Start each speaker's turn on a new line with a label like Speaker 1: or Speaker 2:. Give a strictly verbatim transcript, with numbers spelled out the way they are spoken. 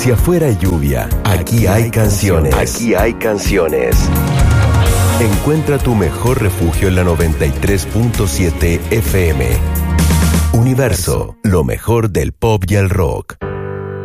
Speaker 1: Si afuera hay lluvia, aquí hay canciones. Aquí hay canciones. Encuentra tu mejor refugio en la noventa y tres punto siete F M. Universo, lo mejor del pop y el rock.